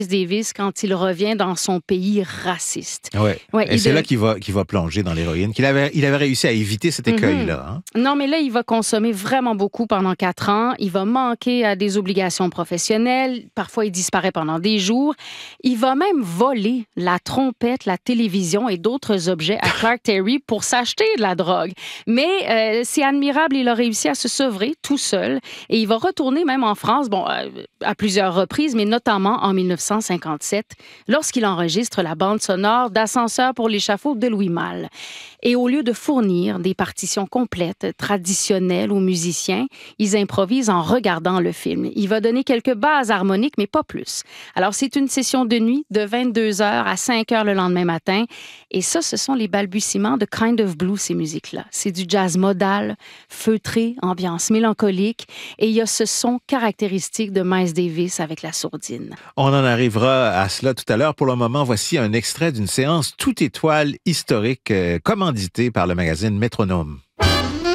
Davis quand il revient dans son pays raciste. Ouais. Ouais, Et c'est là qu'il va plonger dans l'héroïne. Il avait réussi à éviter cet écueil-là. Hein? Non, mais là, il va consommer vraiment beaucoup pendant 4 ans. Il va manquer à des obligations professionnelles. Parfois, il disparaît pendant des jours. Il va même voler la trompette, la télévision et d'autres objets à Clark Terry pour s'acheter de la drogue. Mais c'est admirable, il a réussi à se sevrer tout seul. Et il va retourner même en France, à plusieurs reprises, mais notamment en 1957, lorsqu'il enregistre la bande sonore d'Ascenseur pour l'échafaud de Louis Malle. Et au lieu de fournir des partitions complètes, traditionnelles aux musiciens, ils improvisent en regardant le film. Il va donner quelques bases harmoniques, mais pas plus. Alors, c'est une session de nuit de 22h à 5h le lendemain matin. Et ça, ce sont les balbutiements de Kind of Blue, ces musiques-là. C'est du jazz modal, feutré, ambiance mélancolique. Et il y a ce son caractéristique de Miles Davis avec la sourdine. On en arrivera à cela tout à l'heure. Pour le moment, voici un extrait d'une séance toute étoile historique commanditée par le magazine Métronome.